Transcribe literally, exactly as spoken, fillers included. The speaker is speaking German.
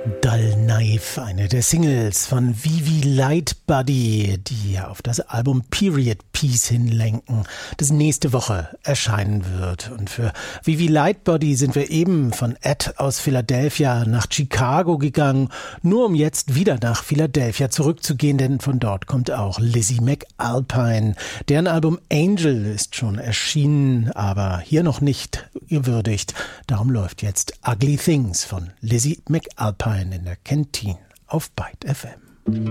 Dull Knife, eine der Singles von Vivi Lightbody, die auf das Album Period Piece hinlenken, das nächste Woche erscheinen wird. Und für Vivi Lightbody sind wir eben von Ed aus Philadelphia nach Chicago gegangen, nur um jetzt wieder nach Philadelphia zurückzugehen, denn von dort kommt auch Lizzie McAlpine. Deren Album Angel ist schon erschienen, aber hier noch nicht gewürdigt. Darum läuft jetzt Ugly Things von Lizzie McAlpine in der Kentine auf Byte F M.